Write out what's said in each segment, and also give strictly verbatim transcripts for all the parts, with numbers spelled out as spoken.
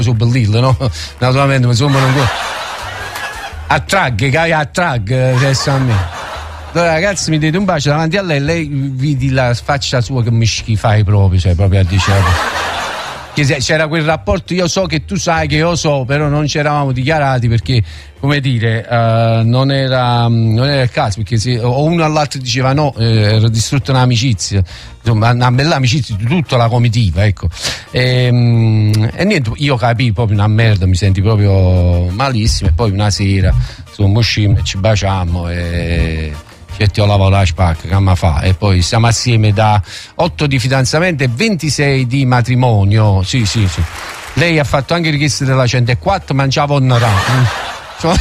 su bellillo, no? Naturalmente, insomma, non a trag, che hai a trag, adesso a me. Allora, ragazzi, mi dite un bacio davanti a lei, lei vedi la faccia sua che mi schifai proprio, cioè proprio a dicere. Che c'era quel rapporto, io so che tu sai che io so, però non ci eravamo dichiarati perché, come dire, uh, non era non era il caso, perché se o uno all'altro diceva no, eh, era distrutta un'amicizia, insomma una bella amicizia di tutta la comitiva, ecco. E, e niente, io capii proprio una merda, mi senti proprio malissimo, e poi una sera insomma uscimmo e ci baciammo e ti ho lavato la spacca, che mi fa? E poi siamo assieme da otto di fidanzamento e ventisei di matrimonio. Sì, sì, sì. Lei ha fatto anche richiesta della centoquattro, mangiava onorato.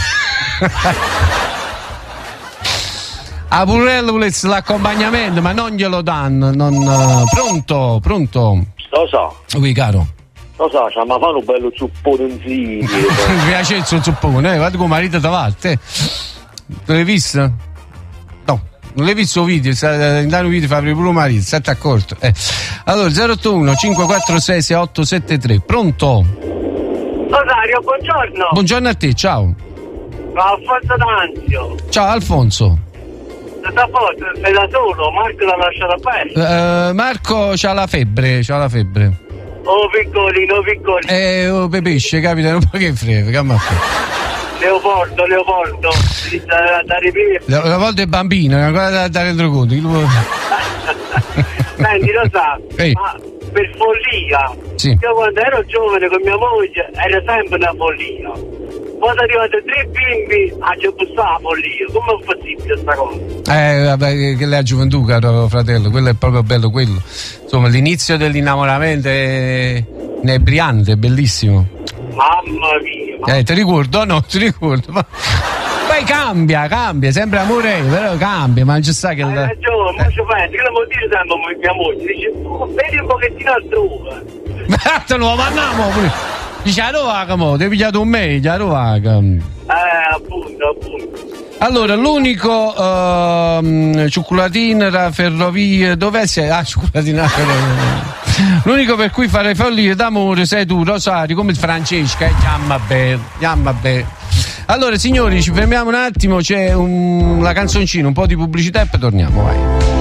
A Purello volesse l'accompagnamento, ma non glielo danno. Non... Pronto, pronto? Lo so. Oui, caro. Lo so, ci ma fanno un bello zuppone in zio. Mi piace il suo zuppone, eh? Guarda come marito davanti. Te l'hai visto? Non l'hai visto il video? In un video fa aprire pure marito, state accorto. Eh. Allora, zero otto uno cinque quattro sei sei otto sette tre. Pronto? Rosario, buongiorno. Buongiorno a te, ciao. Alfonso D'Anzio. Ciao Alfonso. Da posto, sei da solo? Marco l'ha lasciato bene? Uh, Marco c'ha la febbre, c'ha la febbre. Oh piccolino, piccolino. Eh, oh pepesce, capita un po' che frega, che m'ha Leopoldo, Leopoldo, da, da riprendere. Leopoldo è bambino, è ancora da, da rendere conto. Senti, lo sa, Ehi. ma per follia, sì. Io quando ero giovane con mia moglie era sempre una follia. Poi sono arrivati tre bimbi, a ci bussare la follia. Come è possibile sta cosa? Eh, vabbè, che la gioventù, caro fratello, quello è proprio bello quello. Insomma, l'inizio dell'innamoramento è inebriante, è bellissimo. Mamma mia. Eh, ti ricordo? No, ti ricordo. Ma... Poi cambia, cambia, sempre amore, però cambia, ma non ci sta che... Hai ragione, ma ci pensi, che non vuol dire sempre mia moglie, dice, oh, vedi un pochettino altrove. Ma te lo mandiamo pure. Dice, a Rovaca, mo, ti hai pigliato un meglio, a Rovaca. Eh, appunto, appunto. Allora, l'unico uh, cioccolatino da ferrovie, dove sei? Ah, cioccolatino da ferrovie. L'unico per cui fare follie d'amore sei tu, Rosario, come Francesca, eh, chiama bene, chiama bene. Allora, signori, ci fermiamo un attimo, c'è un, la canzoncina, un po' di pubblicità e poi torniamo, vai.